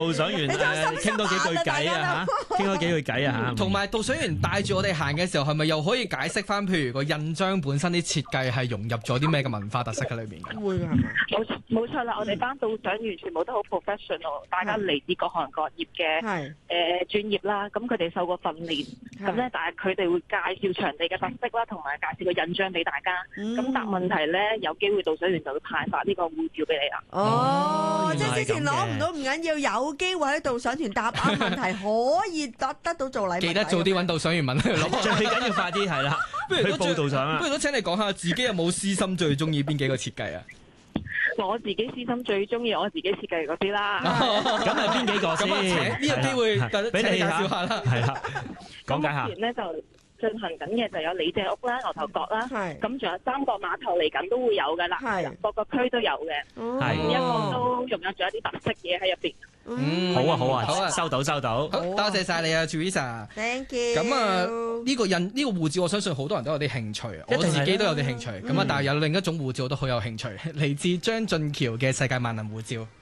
導賞員傾多幾句偈啊嚇，傾多幾句偈啊嚇。 同埋導賞員帶住我哋行嘅時候，係咪又可以解釋翻？譬如個印章本身啲設計係融入咗啲咩嘅文化特色喺裏面㗎？ 會㗎係咪？ 冇錯啦，我哋班導賞員全部都好 professional，大家嚟自各行各業嘅專業啦。咁佢哋受過訓練，咁咧但係佢哋會介紹場地嘅特色啦，同埋介紹個印章俾大家。咁答問題咧，有機會導賞員就會派發呢個護照俾你啦。 哦，即係之前攞唔到唔緊要，有機會喺導賞團答啱問題，可以得到做禮物。 記得早啲揾導賞員問佢攞， 最緊要快啲係啦，去報導賞啊！ 不如都請你講下自己有冇私心最中意邊幾個設計啊？ 我自己私心最中意我自己設計嗰啲啦。 咁係邊幾個先？ 呢個機會俾你介紹下啦。 係啦，講解下。 目前咧就進行緊嘅就有李鄭屋啦、牛頭角啦，咁仲有三角碼頭嚟緊都會有噶啦，各個區都有嘅，一個都融入咗一啲特色嘢喺入邊。 好啊，收到。好， 多謝晒你啊 Teresa。Thank you。咁啊，呢個護照我相信好多人都有啲興趣，我自己都有啲興趣。咁啊，但係有另一種護照我都好有興趣，嚟自張俊橋嘅世界萬能護照。